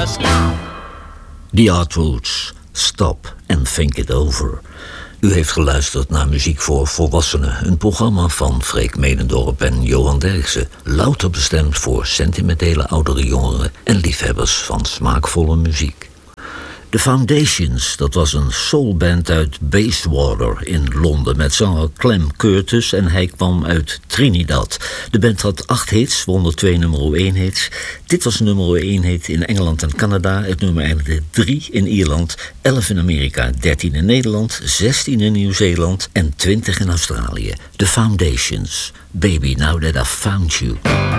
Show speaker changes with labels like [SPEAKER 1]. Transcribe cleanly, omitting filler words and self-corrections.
[SPEAKER 1] us.
[SPEAKER 2] The Art Roots, Stop and Think It Over. U heeft geluisterd naar Muziek voor Volwassenen, een programma van Freek Medendorp en Johan Derksen, louter bestemd voor sentimentele oudere jongeren en liefhebbers van smaakvolle muziek. The Foundations, dat was een soulband uit Bayswater in Londen met zanger Clem Curtis en hij kwam uit Trinidad. De band had 8 hits, won 2 nummer 1 hits. Dit was nummer 1 hit in Engeland en Canada. Het nummer eindigde 3 in Ierland, 11 in Amerika, 13 in Nederland, 16 in Nieuw-Zeeland en 20 in Australië. The Foundations, Baby Now That I've Found You.